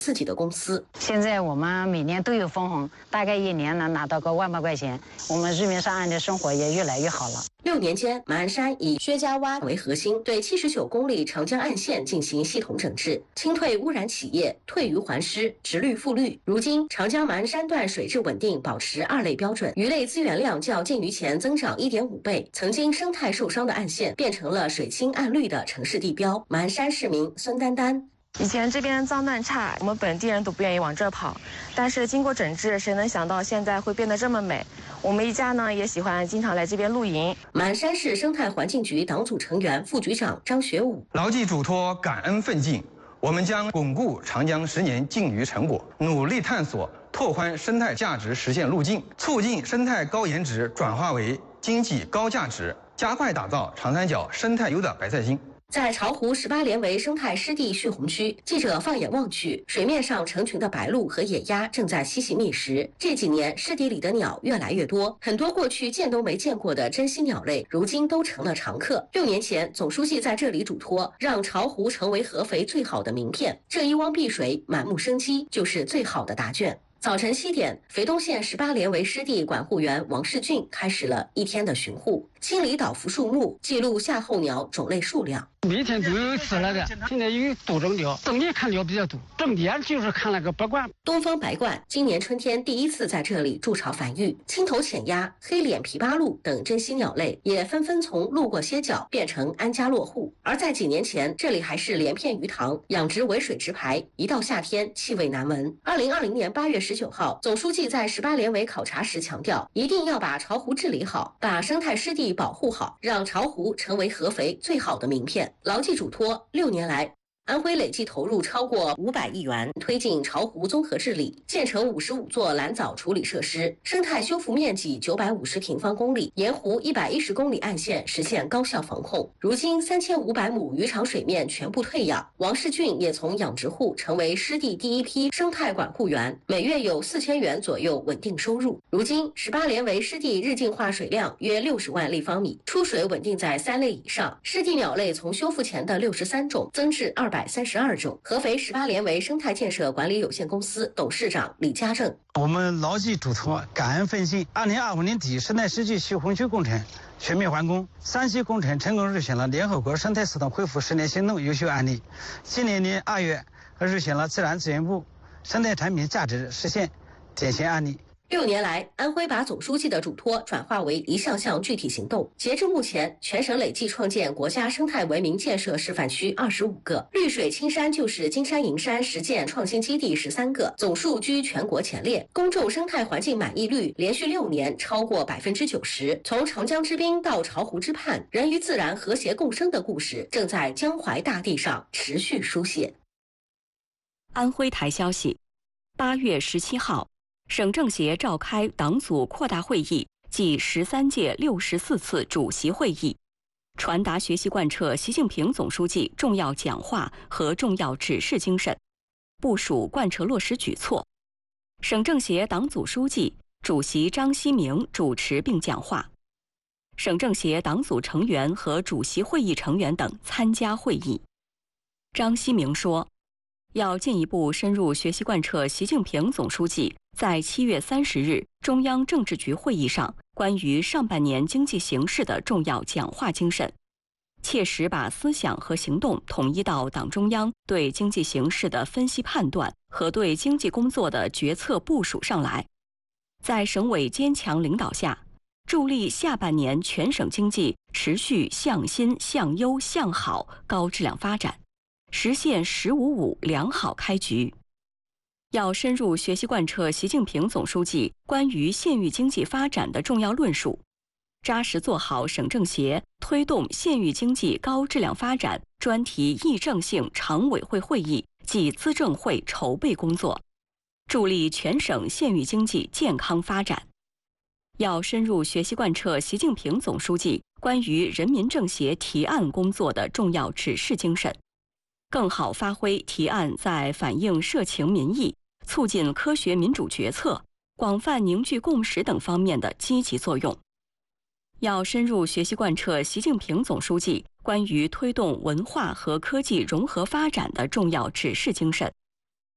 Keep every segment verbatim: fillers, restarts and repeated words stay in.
自己的公司。 现在我们每年都有分红，大概一年能拿到个万把块钱，我们居民上岸的生活也越来越好了。 六年间，马鞍山以薛家洼为核心，对七十九公里长江岸线进行系统整治，清退污染企业，退鱼还湿，直绿复绿。如今，长江马鞍山段水质稳定，保持二类标准，鱼类资源量较建渔前增长一点五倍。曾经生态受伤的岸线变成了水清岸绿的城市地标。马鞍山市民孙丹丹。 以前这边脏乱差，我们本地人都不愿意往这儿跑，但是经过整治，谁能想到现在会变得这么美？我们一家呢也喜欢经常来这边露营。 马鞍山市生态环境局党组成员、副局长张学武， 牢记嘱托，感恩奋进，我们将巩固长江十年禁渔成果，努力探索拓宽生态价值实现路径，促进生态高颜值转化为经济高价值，加快打造长三角生态优的白菜心。 在巢湖十八连围生态湿地蓄洪区，记者放眼望去，水面上成群的白鹭和野鸭正在嬉戏觅食。这几年，湿地里的鸟越来越多，很多过去见都没见过的珍稀鸟类，如今都成了常客。六年前，总书记在这里嘱托，让巢湖成为合肥最好的名片。这一汪碧水，满目生机，就是最好的答卷。早晨七点，肥东县十八连围湿地管护员王世俊开始了一天的巡护，清理倒伏树木，记录夏候鸟种类数量。 每天都有吃了的，现在有多种鸟，冬天看鸟比较多，重点就是看那个白鹳。 东方白鹳今年春天第一次在这里筑巢繁育，青头浅鸭、黑脸琵琶鹭等珍稀鸟类也纷纷从路过歇脚变成安家落户。而在几年前，这里还是连片鱼塘，养殖尾水直排，一到夏天气味难闻。二零二零年八月十九号，总书记在十八连围考察时强调，一定要把巢湖治理好，把生态湿地保护好，让巢湖成为合肥最好的名片。牢记嘱托，六年来，安徽累计投入超过五百亿元，推进巢湖综合治理，建成五十五座蓝藻处理设施，生态修复面积九百五十平方公里，沿湖一百一十公里岸线实现高效防控。如今三千五百亩渔场水面全部退养，王世俊也从养殖户成为湿地第一批生态管护员，每月有四千元左右稳定收入。如今十八连围湿地日净化水量约六十万立方米，出水稳定在三类以上，湿地鸟类从修复前的六十三种增至二百三十二种。合肥十八连围生态建设管理有限公司董事长李家正， 我们牢记嘱托，感恩奋进。二零二五年底，生态湿地蓄洪区工程全面完工，三期工程成功入选了联合国生态系统恢复十年行动优秀案例。今年年二月，入选了自然资源部生态产品价值实现典型案例。 六年来，安徽把总书记的嘱托转化为一项项具体行动。截至目前，全省累计创建国家生态文明建设示范区二十五个，绿水青山就是金山银山实践创新基地十三个，总数居全国前列。公众生态环境满意率连续六年超过百分之九十。从长江之滨到巢湖之畔，人与自然和谐共生的故事正在江淮大地上持续书写。 安徽台消息，八月十七号。省政协召开党组扩大会议暨十三届六十四次主席会议，传达学习贯彻习近平总书记重要讲话和重要指示精神，部署贯彻落实举措。省政协党组书记、主席张希明主持并讲话，省政协党组成员和主席会议成员等参加会议。张希明说，要进一步深入学习贯彻习近平总书记在七月三十日中央政治局会议上关于上半年经济形势的重要讲话精神，切实把思想和行动统一到党中央对经济形势的分析判断和对经济工作的决策部署上来，在省委坚强领导下，助力下半年全省经济持续向新、向优、向好高质量发展，实现“十五五”良好开局。要深入学习贯彻习近平总书记关于县域经济发展的重要论述，扎实做好省政协推动县域经济高质量发展专题议政性常委会会议及资政会筹备工作，助力全省县域经济健康发展。要深入学习贯彻习近平总书记关于人民政协提案工作的重要指示精神，更好发挥提案在反映社情民意、促进科学民主决策、广泛凝聚共识等方面的积极作用。要深入学习贯彻习近平总书记关于推动文化和科技融合发展的重要指示精神，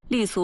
立足